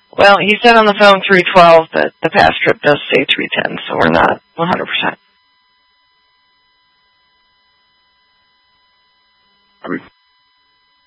Well, he said on the phone 312, but the past trip does say 310, so we're not 100%.